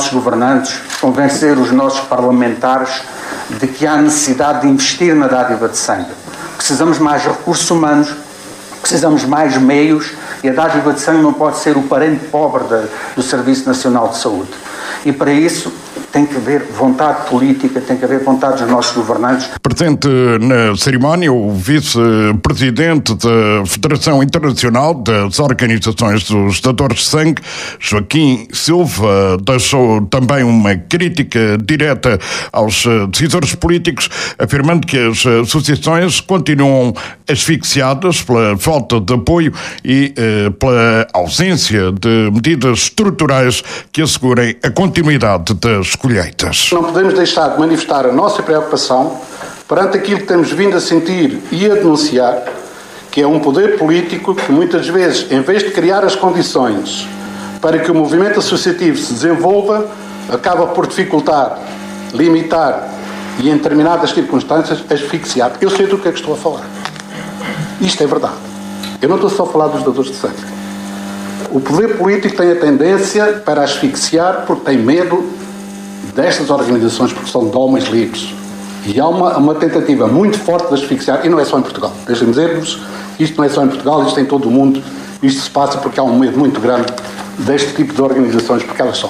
nossos governantes, convencer os nossos parlamentares de que há necessidade de investir na dádiva de sangue. Precisamos mais recursos humanos, precisamos mais meios, e a dádiva de sangue não pode ser o parente pobre do Serviço Nacional de Saúde. E para isso tem que haver vontade política, tem que haver vontade dos nossos governantes. Presente na cerimónia, o vice-presidente da Federação Internacional das Organizações dos Dadores de Sangue, Joaquim Silva, deixou também uma crítica direta aos decisores políticos, afirmando que as associações continuam asfixiadas pela falta de apoio e pela ausência de medidas estruturais que assegurem a continuidade das colheitas. Não podemos deixar de manifestar a nossa preocupação perante aquilo que temos vindo a sentir e a denunciar, que é um poder político que muitas vezes, em vez de criar as condições para que o movimento associativo se desenvolva, acaba por dificultar, limitar e, em determinadas circunstâncias, asfixiar. Eu sei do que é que estou a falar. Isto é verdade. Eu não estou só a falar dos dadores de sangue. O poder político tem a tendência para asfixiar porque tem medo destas organizações, porque são de homens livres. E há uma tentativa muito forte de asfixiar, e não é só em Portugal. Deixem-me dizer-vos, isto não é só em Portugal, isto é em todo o mundo. Isto se passa porque há um medo muito grande deste tipo de organizações, porque elas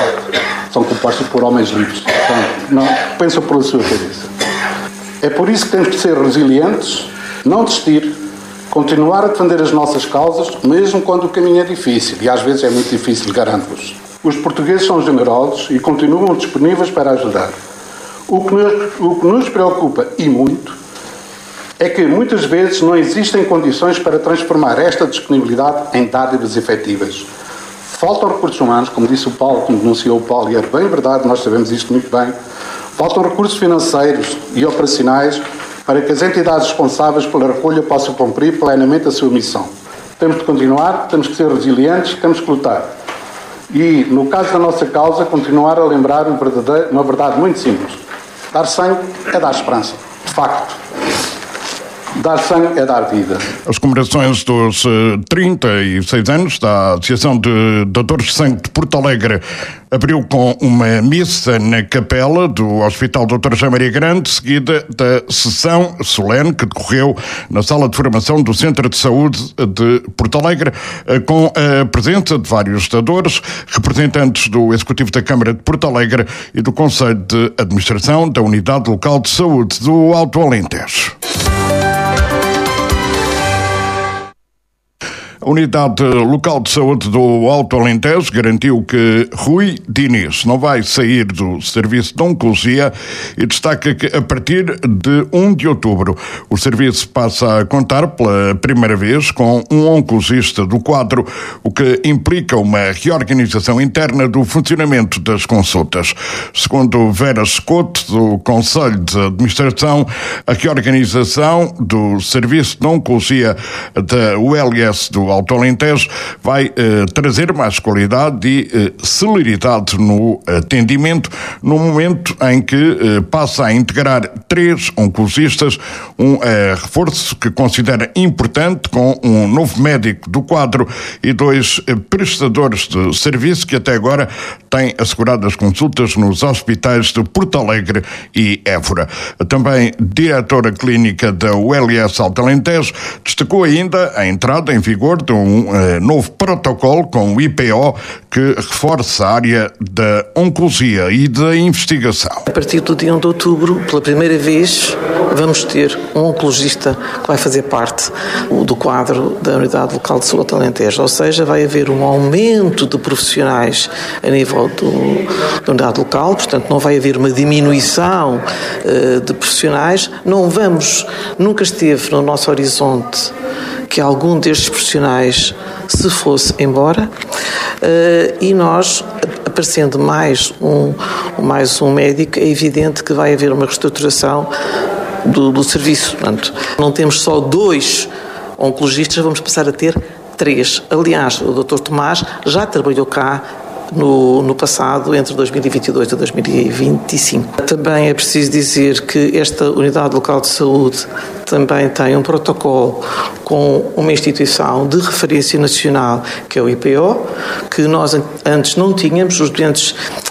são compostas por homens livres. Então, pensam pela sua cabeça. É por isso que temos que ser resilientes, não desistir, continuar a defender as nossas causas, mesmo quando o caminho é difícil. E às vezes é muito difícil, garanto-vos. Os portugueses são generosos e continuam disponíveis para ajudar. O que nos preocupa, e muito, é que muitas vezes não existem condições para transformar esta disponibilidade em dádivas efetivas. Faltam recursos humanos, como disse o Paulo, como denunciou o Paulo, e é bem verdade, nós sabemos isto muito bem. Faltam recursos financeiros e operacionais para que as entidades responsáveis pela recolha possam cumprir plenamente a sua missão. Temos de continuar, temos que ser resilientes, temos que lutar. E, no caso da nossa causa, continuar a lembrar uma verdade muito simples. Dar sangue é dar esperança. De facto. Dar sangue é dar vida. As comemorações dos 36 anos da Associação de Dadores de Sangue de Porto Alegre abriu com uma missa na capela do Hospital Dr. José Maria Grande, seguida da sessão solene que decorreu na Sala de Formação do Centro de Saúde de Porto Alegre, com a presença de vários dadores, representantes do Executivo da Câmara de Porto Alegre e do Conselho de Administração da Unidade Local de Saúde do Alto Alentejo. A Unidade Local de Saúde do Alto Alentejo garantiu que Rui Diniz não vai sair do serviço de oncologia e destaca que a partir de 1 de outubro o serviço passa a contar pela primeira vez com um oncologista do quadro, o que implica uma reorganização interna do funcionamento das consultas. Segundo Vera Escoto, do Conselho de Administração, a reorganização do serviço de oncologia da ULS do Alto Alentejo vai trazer mais qualidade e celeridade no atendimento, no momento em que passa a integrar 3 oncologistas, um reforço que considera importante, com um novo médico do quadro e 2 prestadores de serviço que até agora têm assegurado as consultas nos hospitais de Porto Alegre e Évora. Também diretora clínica da ULS Alto Alentejo destacou ainda a entrada em vigor de um novo protocolo com o IPO que reforça a área da oncologia e da investigação. A partir do dia 1 de outubro, pela primeira vez, vamos ter um oncologista que vai fazer parte do quadro da Unidade Local de Saúde Alentejo, ou seja, vai haver um aumento de profissionais a nível da unidade local, portanto não vai haver uma diminuição de profissionais, nunca esteve no nosso horizonte que algum destes profissionais se fosse embora, e nós, aparecendo mais um médico, é evidente que vai haver uma reestruturação do serviço. Portanto, não temos só 2 oncologistas, vamos passar a ter 3. Aliás, o Dr. Tomás já trabalhou cá no passado, entre 2022 e 2025. Também é preciso dizer que esta Unidade Local de Saúde também tem um protocolo com uma instituição de referência nacional, que é o IPO, que nós antes não tínhamos. Os doentes